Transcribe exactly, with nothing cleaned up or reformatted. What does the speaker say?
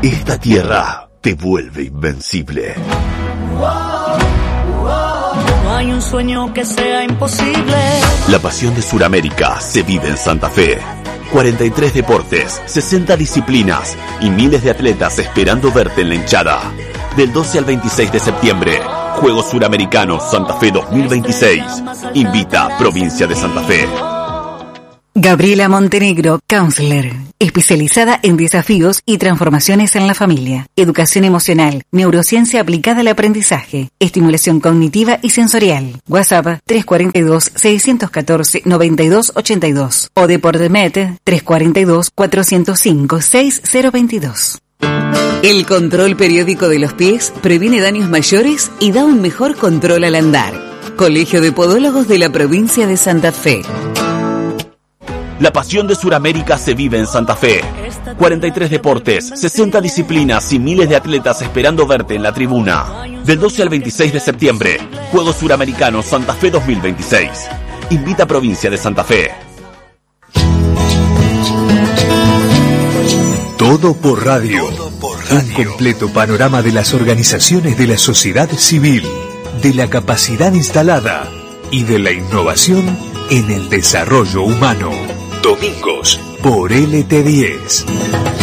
Esta tierra te vuelve invencible. No hay un sueño que sea imposible. La pasión de Sudamérica se vive en Santa Fe. cuarenta y tres deportes, sesenta disciplinas y miles de atletas esperando verte en la hinchada. Del doce al veintiséis de septiembre, Juegos Suramericanos Santa Fe dos mil veintiséis. Invita Provincia de Santa Fe. Gabriela Montenegro, counselor, especializada en desafíos y transformaciones en la familia, educación emocional, neurociencia aplicada al aprendizaje, estimulación cognitiva y sensorial. WhatsApp tres cuatro dos, seis uno cuatro, nueve dos ocho dos o Deportmed tres cuatro dos, cuatro cero cinco, seis cero dos dos. El control periódico de los pies previene daños mayores y da un mejor control al andar. Colegio de Podólogos de la Provincia de Santa Fe. La pasión de Sudamérica se vive en Santa Fe. cuarenta y tres deportes, sesenta disciplinas y miles de atletas esperando verte en la tribuna. Del doce al veintiséis de septiembre, Juegos Suramericanos Santa Fe dos mil veintiséis. Invita a Provincia de Santa Fe. Todo por radio. Todo por radio. Un completo panorama de las organizaciones de la sociedad civil, de la capacidad instalada y de la innovación en el desarrollo humano. Domingos por L T diez.